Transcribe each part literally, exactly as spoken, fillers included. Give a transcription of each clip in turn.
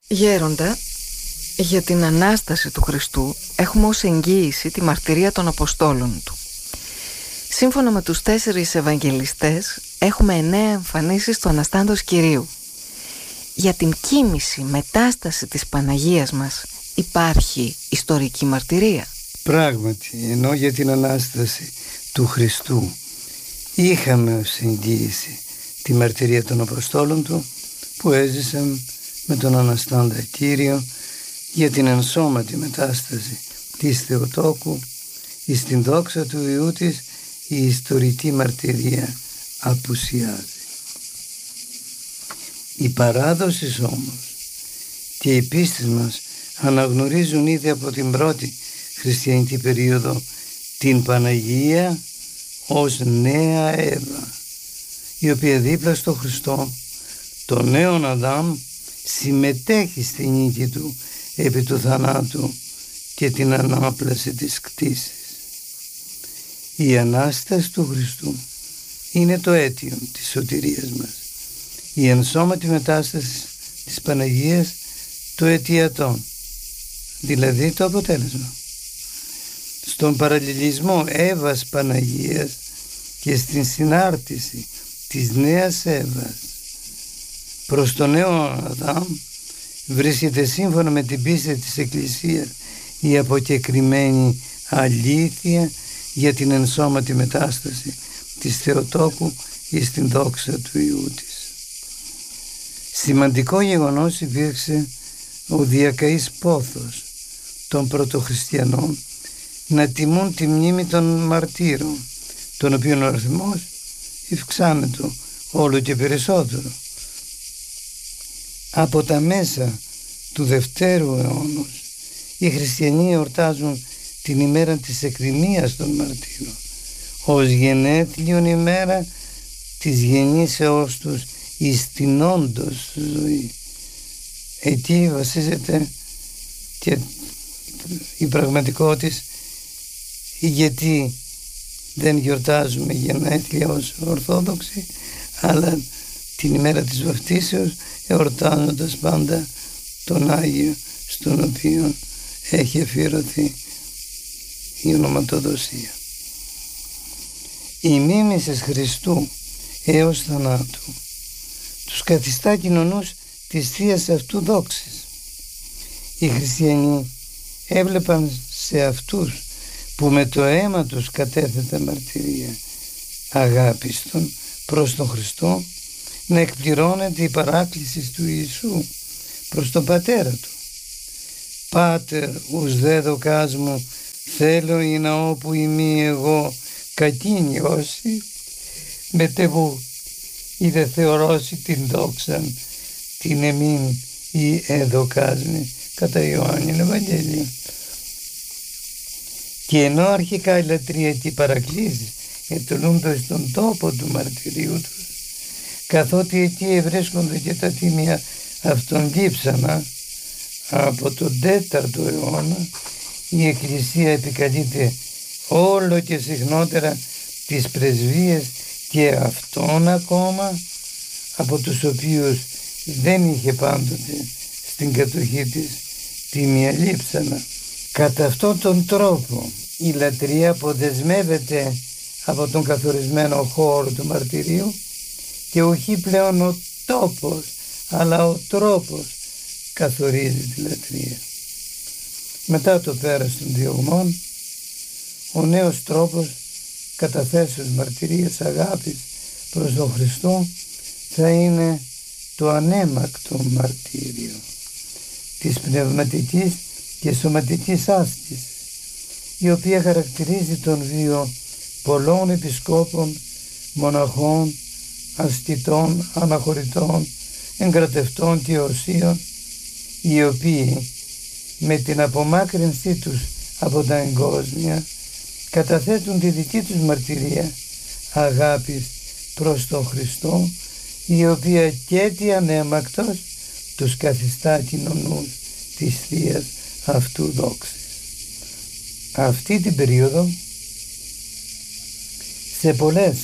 Γέροντα, για την Ανάσταση του Χριστού έχουμε ως εγγύηση τη μαρτυρία των Αποστόλων του. Σύμφωνα με τους τέσσερις Ευαγγελιστές έχουμε εννέα εμφανίσεις του Αναστάντος Κυρίου. Για την κοίμηση, μετάσταση της Παναγίας μας υπάρχει ιστορική μαρτυρία. Πράγματι, ενώ για την Ανάσταση του Χριστού είχαμε ως εγγύηση τη μαρτυρία των Αποστόλων του που έζησαν με τον Αναστάντα Κύριο, για την ενσώματη μετάσταση της Θεοτόκου εις την δόξα του Υιού της η ιστορική μαρτυρία απουσιάζει. Οι παράδοσεις όμως και οι πίστες μας αναγνωρίζουν ήδη από την πρώτη χριστιανική περίοδο την Παναγία ως νέα Εύα, η οποία δίπλα στο Χριστό, τον νέον Αδάμ, συμμετέχει στη νίκη του επί του θανάτου και την ανάπλαση της κτήσης. Η Ανάσταση του Χριστού είναι το αίτιο της σωτηρίας μας. Η ενσώματη μετάσταση της Παναγίας το αιτιατόν, δηλαδή το αποτέλεσμα. Στον παραλληλισμό Εύας Παναγίας και στην συνάρτηση της νέας Εύας προς το νέο Αδάμ βρίσκεται σύμφωνα με την πίστη της Εκκλησίας η αποκεκριμένη αλήθεια για την ενσώματη μετάσταση της Θεοτόκου εις την δόξα του Υιού της. Σημαντικό γεγονός υπήρξε ο διακαής πόθος των πρωτοχριστιανών να τιμούν τη μνήμη των μαρτύρων, των οποίων ο αριθμός ευξάνεται όλο και περισσότερο. Από τα μέσα του Δευτέρου αιώνος οι χριστιανοί εορτάζουν την ημέρα της εκρημίας των μαρτύρων ως γενέθλιον ημέρα της γεννήσεώς τους εις την όντως ζωή. Εκεί βασίζεται και η πραγματικότητα, γιατί δεν γιορτάζουμε γενέθλια ως Ορθόδοξοι, αλλά την ημέρα της βαφτίσεως εορτάζοντας πάντα τον Άγιο στον οποίο έχει αφιερωθεί η ονοματοδοσία. Η μίμησης Χριστού έως θανάτου τους καθιστά κοινωνούς της Θείας αυτού δόξης. Οι χριστιανοί έβλεπαν σε αυτούς που με το αίμα τους κατέθετα μαρτυρία αγάπης των προς τον Χριστό να εκπληρώνεται η παράκληση του Ιησού προς τον Πατέρα του. «Πάτερ, ους δε δοκάς μου, θέλω ή να όπου ημί εγώ κακίνη όσοι, μετεβού ή δε θεωρώσει την δόξαν την εμήν ή εδοκάσμη», κατά Ιωάννην Ευαγγέλιο. Και ενώ αρχικά η λατρεία και οι παρακλήσεις ετελούνται στον τόπο του μαρτυρίου τους, καθότι εκεί ευρίσκονται και τα τίμια αυτών λείψανα, από τον τέταρτο αιώνα η Εκκλησία επικαλείται όλο και συχνότερα τις πρεσβείες και αυτών ακόμα από τους οποίους δεν είχε πάντοτε στην κατοχή της τίμια λείψανα. Κατά αυτόν τον τρόπο η λατρεία αποδεσμεύεται από τον καθορισμένο χώρο του μαρτυρίου και όχι πλέον ο τόπος αλλά ο τρόπος καθορίζει τη λατρεία. Μετά το πέρας των διωγμών, ο νέος τρόπος καταθέσεως μαρτυρίας αγάπης προς τον Χριστό θα είναι το ανέμακτο μαρτύριο της πνευματικής και σωματικής άσκησης, η οποία χαρακτηρίζει τον βίο πολλών επισκόπων, μοναχών, ασκητών, αναχωρητών, εγκρατευτών και οσίων, οι οποίοι με την απομάκρυνσή τους από τα εγκόσμια καταθέτουν τη δική τους μαρτυρία αγάπης προς τον Χριστό, η οποία και τι ανέμακτος τους καθιστά κοινωνούς της Θείας αυτού δόξης. Αυτή την περίοδο σε πολλές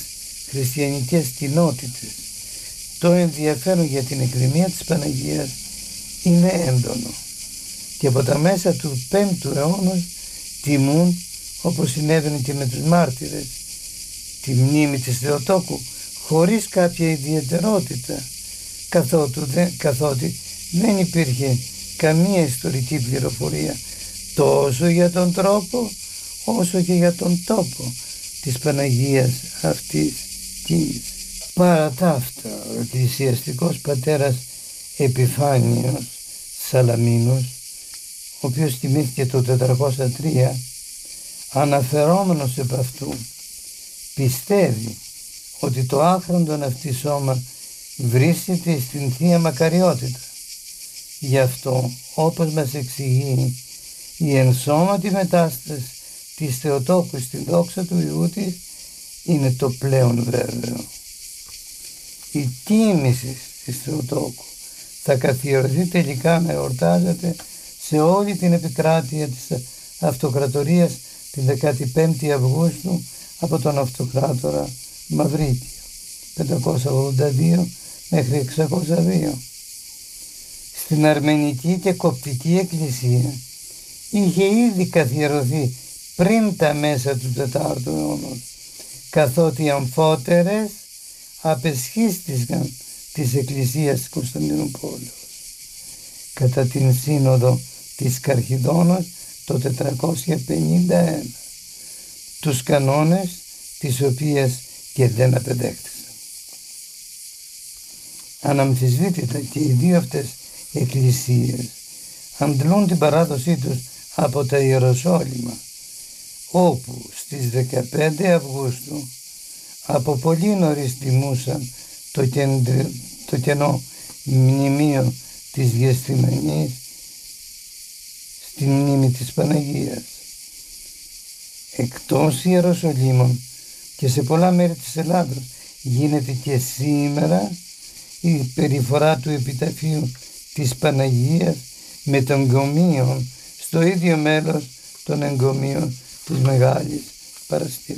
χριστιανικές κοινότητες το ενδιαφέρον για την εκκρεμία της Παναγίας είναι έντονο και από τα μέσα του πέμπτου αιώνα τιμούν, όπως συνέβαινε και με τους μάρτυρες, τη μνήμη της Θεοτόκου χωρίς κάποια ιδιαιτερότητα, καθότου, καθότι δεν υπήρχε καμία ιστορική πληροφορία τόσο για τον τρόπο όσο και για τον τόπο της Παναγίας αυτής κίνησης. Παρά τα αυτά, ο εκκλησιαστικός πατέρας Επιφάνιος Σαλαμίνος, ο οποίος τιμήθηκε το τετρακόσια τρία, αναφερόμενος επ' αυτού, πιστεύει ότι το άχραντον αυτή σώμα βρίσκεται στην Θεία Μακαριότητα. Γι' αυτό, όπως μας εξηγεί, η ενσώματη μετάσταση της Θεοτόκου στην δόξα του Υιού της είναι το πλέον βέβαιο. Η τίμηση της Θεοτόκου θα καθιερωθεί τελικά να εορτάζεται σε όλη την επικράτεια της Αυτοκρατορίας την δεκαπέντε Αυγούστου από τον Αυτοκράτορα Μαυρίτιο πεντακόσια ογδόντα δύο μέχρι εξακόσια δύο. Στην Αρμενική και Κοπτική Εκκλησία είχε ήδη καθιερωθεί πριν τα μέσα του τετάρτου αιώνα, καθότι οι αμφότερες απεσχίστηκαν της Εκκλησίας της Κωνσταντινούπολης κατά την Σύνοδο της Καρχιδόνος το τετρακόσια πενήντα ένα, τους κανόνες τις οποίες και δεν απεδέχτησαν. Αναμφισβήτητα και οι δύο αυτές εκκλησίες αντλούν την παράδοσή τους από τα Ιεροσόλυμα, όπου στις δεκαπέντε Αυγούστου από πολύ νωρίς τιμούσαν το, κεντρι... το κενό μνημείο της Γεστημανής στη μνήμη της Παναγίας. Εκτός Ιεροσολύμων και σε πολλά μέρη της Ελλάδος γίνεται και σήμερα η περιφορά του επιταφείου της Παναγίας με των εγκομείων στο ίδιο μέλος των εγκομείων της Μεγάλης Παρασκευής.